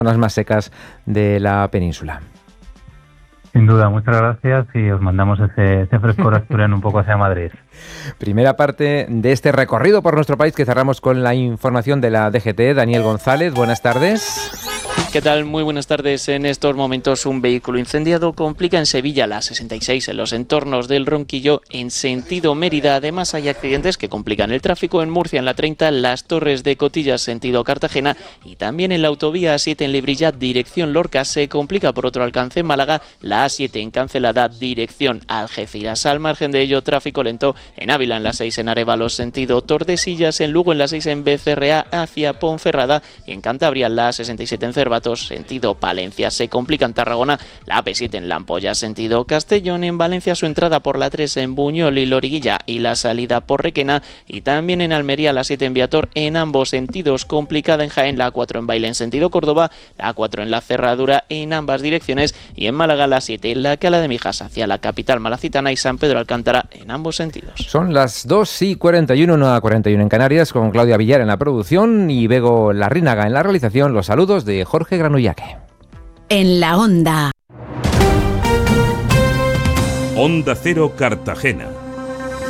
zonas más secas de la península. Sin duda, muchas gracias y os mandamos ese frescor asturiano un poco hacia Madrid. Primera parte de este recorrido por nuestro país que cerramos con la información de la DGT. Daniel González, buenas tardes. ¿Qué tal? Muy buenas tardes. En estos momentos un vehículo incendiado complica en Sevilla la 66 en los entornos del Ronquillo en sentido Mérida. Además hay accidentes que complican el tráfico en Murcia en la 30, Las Torres de Cotillas sentido Cartagena y también en la autovía A7 en Lebrija dirección Lorca. Se complica por otro alcance en Málaga la A7 en Cancelada dirección Algeciras. Al margen de ello tráfico lento en Ávila en la 6 en Arévalos sentido Tordesillas, en Lugo en la 6 en Becerrea hacia Ponferrada y en Cantabria la 67 en Cervatos sentido Palencia. Se complica en Tarragona la AP7 en La Ampolla sentido Castellón, en Valencia su entrada por la 3 en Buñol y Loriguilla y la salida por Requena, y también en Almería la 7 en Viator en ambos sentidos. Complicada en Jaén la 4 en Baile en sentido Córdoba, la 4 en la Cerradura en ambas direcciones y en Málaga la 7 en la Cala de Mijas hacia la capital malacitana y San Pedro Alcántara en ambos sentidos. Son las 2:41, 9:41 en Canarias, con Claudia Villar en la producción y Bego Larrínaga en la realización. Los saludos de Jorge Granullaque. En la Onda. Onda Cero Cartagena.